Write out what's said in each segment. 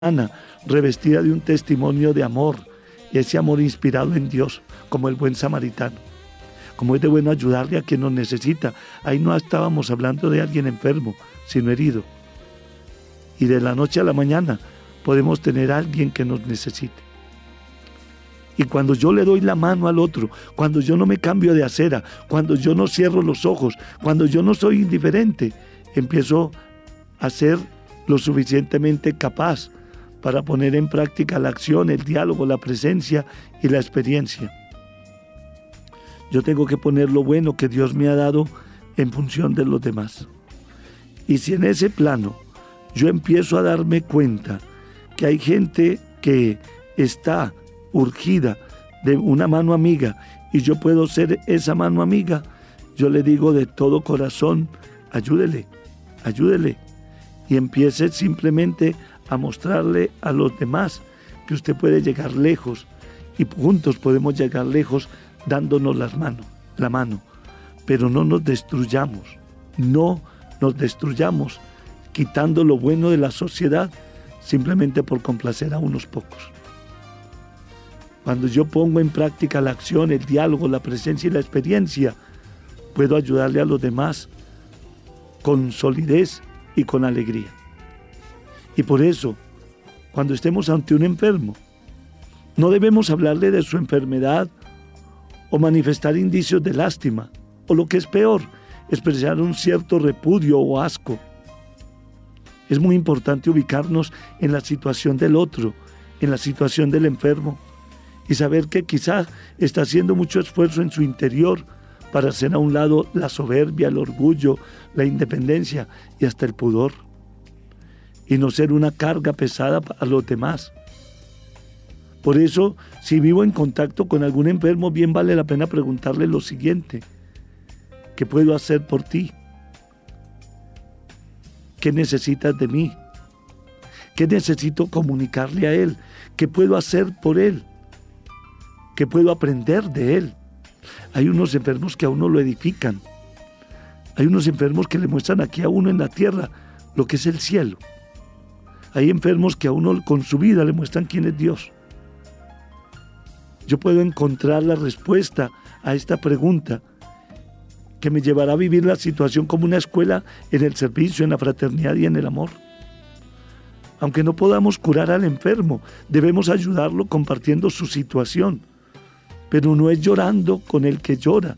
Ana, revestida de un testimonio de amor, y ese amor inspirado en Dios, como el buen samaritano. Como es de bueno ayudarle a quien nos necesita. Ahí no estábamos hablando de alguien enfermo, sino herido. Y de la noche a la mañana podemos tener a alguien que nos necesite. Y cuando yo le doy la mano al otro, cuando yo no me cambio de acera, cuando yo no cierro los ojos, cuando yo no soy indiferente, empiezo a ser lo suficientemente capaz para poner en práctica la acción, el diálogo, la presencia y la experiencia. Yo tengo que poner lo bueno que Dios me ha dado en función de los demás. Y si en ese plano yo empiezo a darme cuenta que hay gente que está urgida de una mano amiga y yo puedo ser esa mano amiga, yo le digo de todo corazón, ayúdele, ayúdele. Y empiece simplemente a mostrarle a los demás que usted puede llegar lejos y juntos podemos llegar lejos dándonos la mano. Pero no nos destruyamos quitando lo bueno de la sociedad simplemente por complacer a unos pocos. Cuando yo pongo en práctica la acción, el diálogo, la presencia y la experiencia, puedo ayudarle a los demás con solidez y con alegría. Y por eso, cuando estemos ante un enfermo, no debemos hablarle de su enfermedad o manifestar indicios de lástima, o lo que es peor, expresar un cierto repudio o asco. Es muy importante ubicarnos en la situación del otro, en la situación del enfermo, y saber que quizás está haciendo mucho esfuerzo en su interior para hacer a un lado la soberbia, el orgullo, la independencia y hasta el pudor, y no ser una carga pesada para los demás. Por eso, si vivo en contacto con algún enfermo, bien vale la pena preguntarle lo siguiente: ¿qué puedo hacer por ti? ¿Qué necesitas de mí? ¿Qué necesito comunicarle a él? ¿Qué puedo hacer por él? ¿Qué puedo aprender de él? Hay unos enfermos que a uno lo edifican. Hay unos enfermos que le muestran aquí a uno en la tierra lo que es el cielo. Hay enfermos que a uno con su vida le muestran quién es Dios. Yo puedo encontrar la respuesta a esta pregunta que me llevará a vivir la situación como una escuela en el servicio, en la fraternidad y en el amor. Aunque no podamos curar al enfermo, debemos ayudarlo compartiendo su situación, pero no es llorando con el que llora,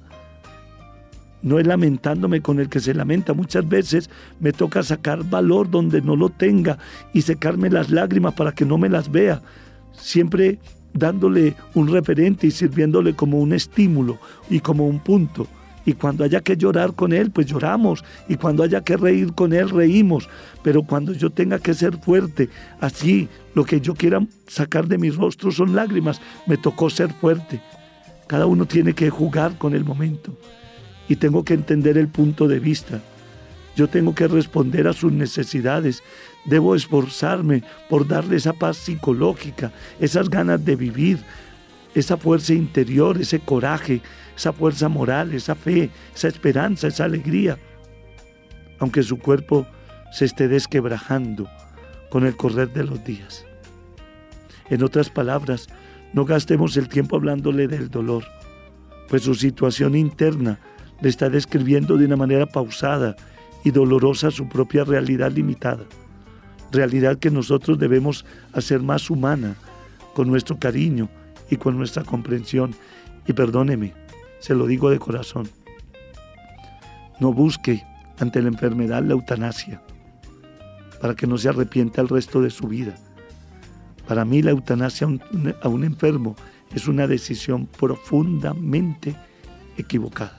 no es lamentándome con el que se lamenta. Muchas veces me toca sacar valor donde no lo tenga y secarme las lágrimas para que no me las vea, siempre dándole un referente y sirviéndole como un estímulo y como un punto. Y cuando haya que llorar con él, pues lloramos. Y cuando haya que reír con él, reímos. Pero cuando yo tenga que ser fuerte, así, lo que yo quiera sacar de mi rostro son lágrimas, me tocó ser fuerte. Cada uno tiene que jugar con el momento. Y tengo que entender el punto de vista. Yo tengo que responder a sus necesidades. Debo esforzarme por darle esa paz psicológica, esas ganas de vivir, esa fuerza interior, ese coraje, esa fuerza moral, esa fe, esa esperanza, esa alegría. Aunque su cuerpo se esté desquebrajando con el correr de los días. En otras palabras, no gastemos el tiempo hablándole del dolor, pues su situación interna le está describiendo de una manera pausada y dolorosa su propia realidad limitada. Realidad que nosotros debemos hacer más humana, con nuestro cariño y con nuestra comprensión. Y perdóneme, se lo digo de corazón, no busque ante la enfermedad la eutanasia, para que no se arrepienta el resto de su vida. Para mí la eutanasia a un enfermo es una decisión profundamente equivocada.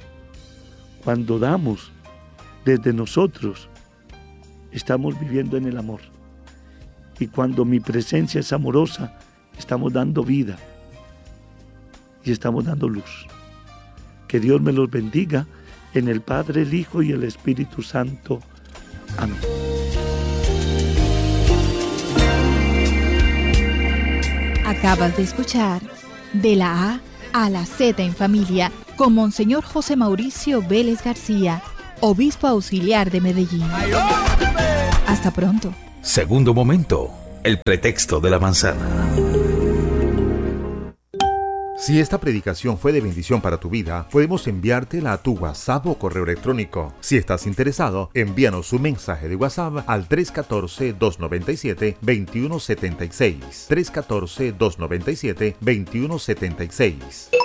Cuando damos desde nosotros, estamos viviendo en el amor. Y cuando mi presencia es amorosa, estamos dando vida y estamos dando luz. Que Dios me los bendiga en el Padre, el Hijo y el Espíritu Santo. Amén. Acabas de escuchar De la A a la Z en Familia con Monseñor José Mauricio Vélez García, obispo auxiliar de Medellín. Hasta pronto. Segundo momento. El pretexto de la manzana. Si esta predicación fue de bendición para tu vida, podemos enviártela a tu WhatsApp o correo electrónico. Si estás interesado, envíanos un mensaje de WhatsApp al 314-297-2176. 314-297-2176.